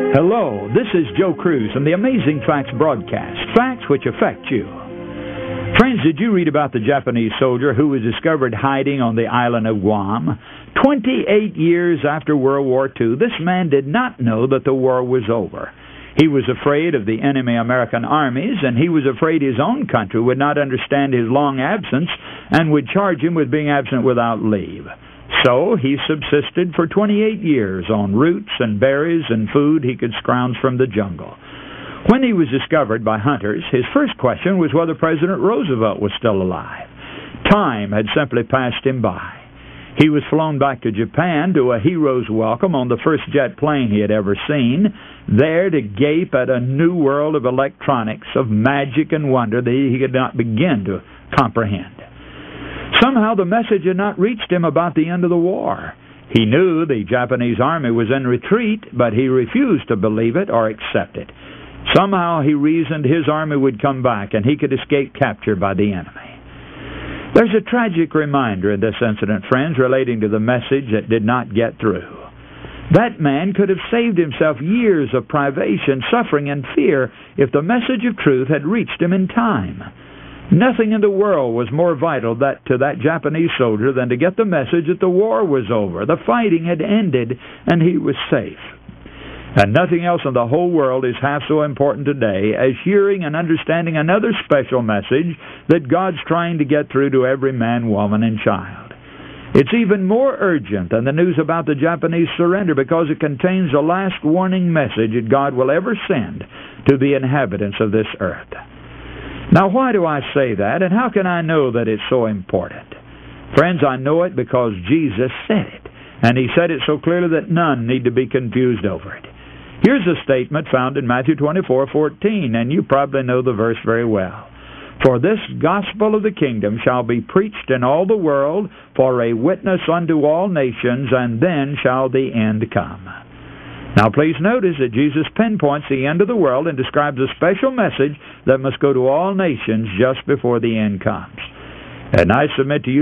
Hello, this is Joe Cruz from the Amazing Facts broadcast, facts which affect you. Friends, did you read about the Japanese soldier who was discovered hiding on the island of Guam? 28 years after World War II, this man did not know that the war was over. He was afraid of the enemy American armies, and he was afraid his own country would not understand his long absence and would charge him with being absent without leave. So he subsisted for 28 years on roots and berries and food he could scrounge from the jungle. When he was discovered by hunters, his first question was whether President Roosevelt was still alive. Time had simply passed him by. He was flown back to Japan to a hero's welcome on the first jet plane he had ever seen, there to gape at a new world of electronics, of magic and wonder that he could not begin to comprehend. Somehow the message had not reached him about the end of the war. He knew the Japanese army was in retreat, but he refused to believe it or accept it. Somehow he reasoned his army would come back and he could escape capture by the enemy. There's a tragic reminder in this incident, friends, relating to the message that did not get through. That man could have saved himself years of privation, suffering, and fear if the message of truth had reached him in time. Nothing in the world was more vital to that Japanese soldier than to get the message that the war was over, the fighting had ended, and he was safe. And nothing else in the whole world is half so important today as hearing and understanding another special message that God's trying to get through to every man, woman, and child. It's even more urgent than the news about the Japanese surrender because it contains the last warning message that God will ever send to the inhabitants of this earth. Now, why do I say that, and how can I know that it's so important? Friends, I know it because Jesus said it, and He said it so clearly that none need to be confused over it. Here's a statement found in Matthew 24:14, and you probably know the verse very well. For this gospel of the kingdom shall be preached in all the world for a witness unto all nations, and then shall the end come. Now please notice that Jesus pinpoints the end of the world and describes a special message that must go to all nations just before the end comes. And I submit to you